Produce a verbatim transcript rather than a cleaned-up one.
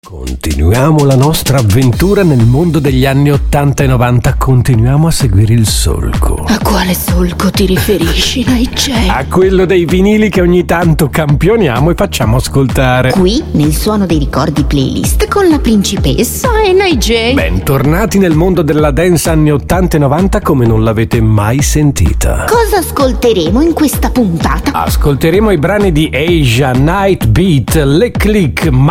Continuiamo la nostra avventura nel mondo degli anni ottanta e novanta, continuiamo a seguire il solco. A quale solco ti riferisci, Nigel? A quello dei vinili che ogni tanto campioniamo e facciamo ascoltare. Qui, nel Suono dei Ricordi playlist, con la principessa e Nigel. Bentornati nel mondo della dance anni ottanta e novanta come non l'avete mai sentita. Cosa ascolteremo in questa puntata? Ascolteremo i brani di Asia, Night Beat, Le Click,